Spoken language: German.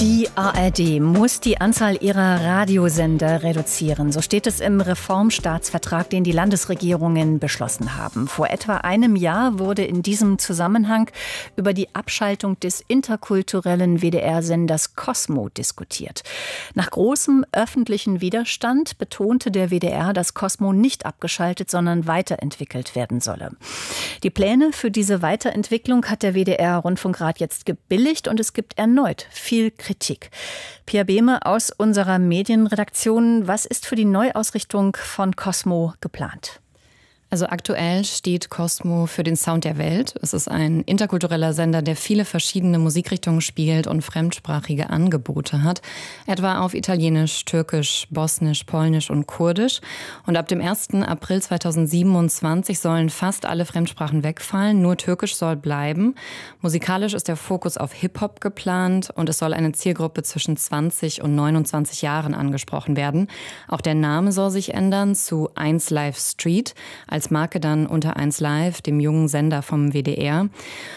Die ARD muss die Anzahl ihrer Radiosender reduzieren. So steht es im Reformstaatsvertrag, den die Landesregierungen beschlossen haben. Vor etwa einem Jahr wurde in diesem Zusammenhang über die Abschaltung des interkulturellen WDR-Senders Cosmo diskutiert. Nach großem öffentlichen Widerstand betonte der WDR, dass Cosmo nicht abgeschaltet, sondern weiterentwickelt werden solle. Die Pläne für diese Weiterentwicklung hat der WDR-Rundfunkrat jetzt gebilligt und es gibt erneut viel Kritik. Pia Behme aus unserer Medienredaktion, was ist für die Neuausrichtung von Cosmo geplant? Also aktuell steht Cosmo für den Sound der Welt. Es ist ein interkultureller Sender, der viele verschiedene Musikrichtungen spielt und fremdsprachige Angebote hat. Etwa auf Italienisch, Türkisch, Bosnisch, Polnisch und Kurdisch. Und ab dem 1. April 2027 sollen fast alle Fremdsprachen wegfallen. Nur Türkisch soll bleiben. Musikalisch ist der Fokus auf Hip-Hop geplant und es soll eine Zielgruppe zwischen 20 und 29 Jahren angesprochen werden. Auch der Name soll sich ändern zu 1 Live Street. Als Marke dann unter 1 Live, dem jungen Sender vom WDR.